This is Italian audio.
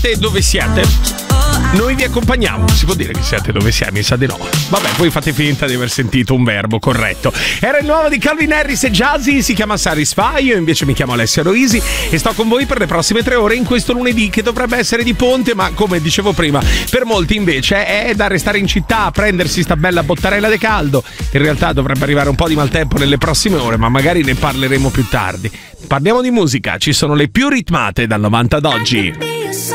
siate dove siate, noi vi accompagniamo. Si può dire che siate dove siamo? Mi sa di no. Vabbè, voi fate finta di aver sentito un verbo corretto. Era il nuovo di Calvin Harris e Jazzy, si chiama Satisfy. Io invece mi chiamo Alessio Roisi e sto con voi per le prossime 3 ore in questo lunedì che dovrebbe essere di ponte, ma come dicevo prima, per molti invece è da restare in città a prendersi sta bella bottarella di caldo. In realtà dovrebbe arrivare un po' di maltempo nelle prossime ore, ma magari ne parleremo più tardi. Parliamo di musica, ci sono le più ritmate dal 90 ad oggi.